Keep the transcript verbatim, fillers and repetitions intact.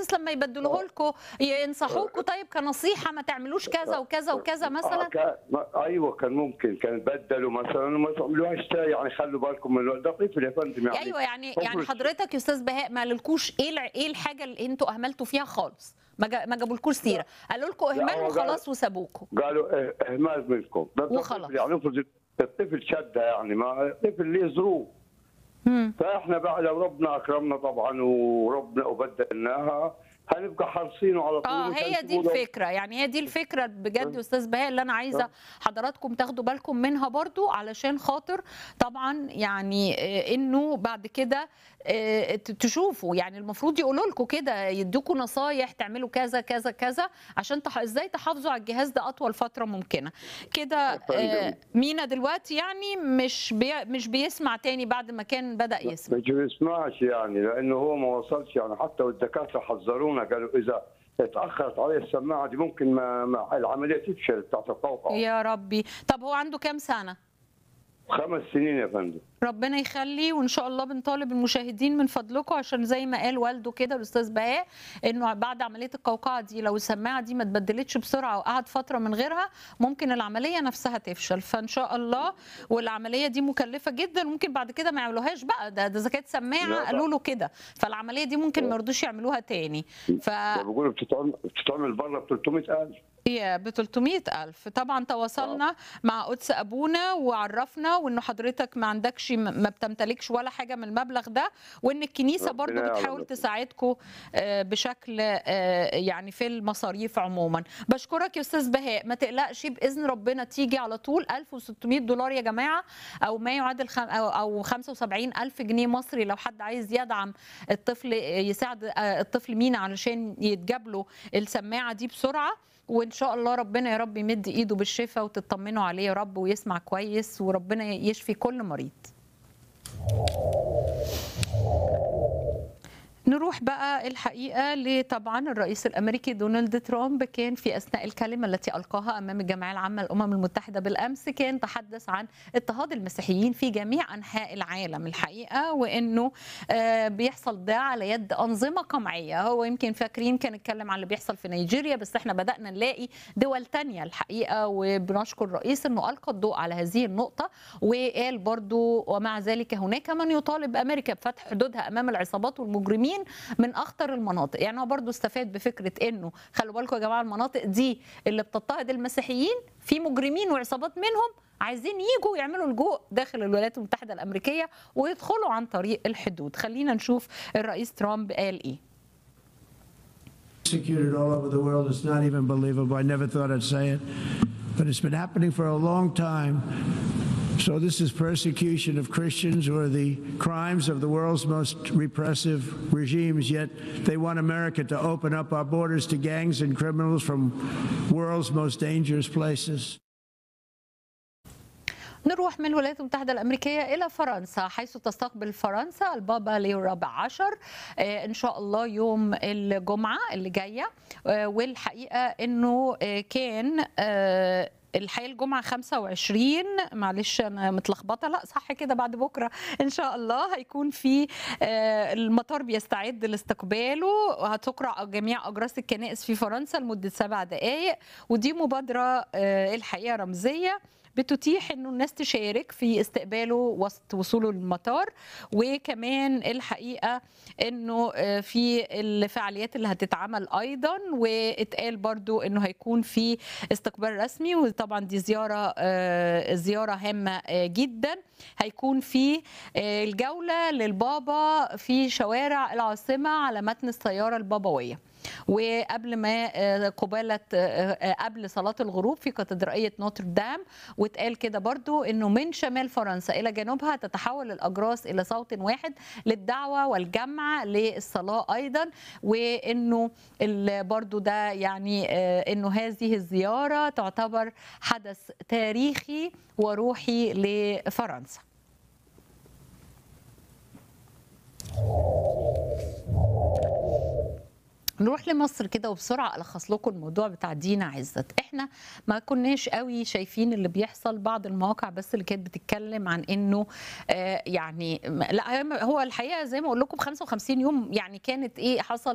الناس لما يبدلوه لكم ينصحوكوا طيب كنصيحه ما تعملوش كذا وكذا وكذا مثلا؟ آه كان ايوه كان ممكن كان بدلوا مثلا وما تعملوهاش تاني، يعني خلوا بالكم من ده طفل يا فندم يعني. ايوه يعني يعني حضرتك يا استاذ بهاء ما قالولكوش ايه ايه الحاجه اللي انتوا اهملتوا فيها خالص؟ ما ما جابولكوش سيره، قالوا لكم اهمال وخلاص وسابوكم. قالوا اهمال منكم وخلاص. يعني افرض الطفل شده، يعني ما الطفل ليه ظروف. فاحنا بقى لو ربنا اكرمنا طبعا وربنا وبدلناها هنبقى حريصين على طول. اه هي دي الفكره، يعني هي دي الفكره بجد يا استاذ بهاء اللي انا عايزه حضراتكم تاخدوا بالكم منها برضو، علشان خاطر طبعا يعني انه بعد كده تشوفوا، يعني المفروض يقولوا لكم كده، يدوكوا نصايح تعملوا كذا كذا كذا عشان تح... ازاي تحافظوا على الجهاز ده اطول فتره ممكنه كده. مينا دلوقتي يعني مش بي... مش بيسمع تاني بعد ما كان بدا يسمع، مش بيسمعش يعني لانه هو ما وصلش، يعني حتى والدكاتره حذرونا قالوا اذا اتاخرت عليه السماعه دي ممكن ما, ما العمليه تفشل بتاعت القوقعه. يا ربي. طب هو عنده كام سنه؟ خمس سنين يا فندم. ربنا يخليه، وان شاء الله بنطالب المشاهدين من فضلكم عشان زي ما قال والده كده الاستاذ بهاء انه بعد عمليه القوقعه دي لو السماعه دي ما اتبدلتش بسرعه وقعد فتره من غيرها ممكن العمليه نفسها تفشل، فان شاء الله. والعمليه دي مكلفه جدا، ممكن بعد كده ما يعملوهاش بقى، ده ده اذا كانت سماعه قالوا له كده، فالعمليه دي ممكن ما يرضوش يعملوها تاني. ف بيقولوا بتتعمل بتتعمل بره ب ثلاثمائة ألف. يا ب ثلاثمائة ألف. طبعا تواصلنا مع قدس ابونا وعرفنا وانه حضرتك ما عندكش ما بتمتلكش ولا حاجه من المبلغ ده، وان الكنيسه برضو بتحاول تساعدكم بشكل يعني في المصاريف عموما. بشكرك يا استاذ بهاء، ما تقلقش باذن ربنا تيجي على طول. ألف وستمائة دولار يا جماعه او ما يعادل خم او خمسة وسبعين ألف جنيه مصري لو حد عايز يدعم الطفل، يساعد الطفل مينا علشان يتجاب له السماعه دي بسرعه. وان شاء الله ربنا يا رب يمد ايده بالشفاء وتطمنوا عليه يا رب ويسمع كويس وربنا يشفي كل مريض. نروح بقى الحقيقه لطبعا الرئيس الامريكي دونالد ترامب كان في اثناء الكلمه التي القاها امام الجمعيه العامه للامم المتحده بالامس كان تحدث عن اضطهاد المسيحيين في جميع انحاء العالم الحقيقه، وانه بيحصل ده على يد انظمه قمعيه. هو يمكن فاكرين كان اتكلم عن اللي بيحصل في نيجيريا، بس احنا بدانا نلاقي دول تانية الحقيقه، وبنشكر الرئيس انه القى الضوء على هذه النقطه. وقال برضو ومع ذلك هناك من يطالب امريكا بفتح حدودها امام العصابات والمجرمين من اخطر المناطق. يعني هو برضو استفاد بفكره انه خلوا بالكم يا جماعه المناطق دي اللي بتضطهد المسيحيين في مجرمين وعصابات منهم عايزين يجوا يعملوا لجوء داخل الولايات المتحده الامريكيه ويدخلوا عن طريق الحدود. خلينا نشوف الرئيس ترامب قال ايه. Executed all over the world. It's not even believable. I never thought I'd say it, but it's been happening for a long time. So this is persecution of Christians who are the crimes of the world's most repressive regimes, yet they want America to open up our borders to gangs and criminals from world's most dangerous places. نروح من الولايات المتحدة الأمريكية إلى فرنسا، حيث تستقبل فرنسا البابا ليو الرابع عشر إن شاء الله يوم الجمعة اللي جاية. والحقيقة أنه كان الحقيقه الجمعه خمسة وعشرين، معلش انا متلخبطه، لا صح كده، بعد بكره ان شاء الله هيكون في المطار بيستعد لاستقباله، وهتقرع جميع اجراس الكنائس في فرنسا لمده سبع دقائق. ودي مبادره الحقيقه رمزيه بتتيح انه الناس تشارك في استقباله وسط وصوله للمطار. وكمان الحقيقه انه في الفعاليات اللي هتتعمل ايضا، واتقال برضو انه هيكون في استقبال رسمي، وطبعا دي زياره زياره هامه جدا. هيكون في الجوله للبابا في شوارع العاصمه على متن السياره البابويه، وقبل ما قبالة قبل صلاة الغروب في كاتدرائية نوتردام. واتقال كده برضو انه من شمال فرنسا الى جنوبها تتحول الاجراس الى صوت واحد للدعوة والجمع للصلاة ايضا. وانه برضو ده يعني انه هذه الزيارة تعتبر حدث تاريخي وروحي لفرنسا. نروح لمصر كده وبسرعه الخص لكم الموضوع بتاع دينا عزت. احنا ما كناش قوي شايفين اللي بيحصل، بعض المواقع بس اللي كانت بتتكلم عن انه آه يعني لا هو الحقيقه زي ما اقول لكم ب خمسة وخمسين يوم يعني كانت ايه حصل